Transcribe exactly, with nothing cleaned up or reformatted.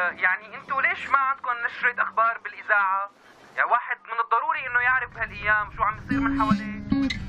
يعني انتوا ليش ما عندكم نشرة اخبار بالاذاعة؟ يعني واحد من الضروري انه يعرف هالايام شو عم يصير من حواليه.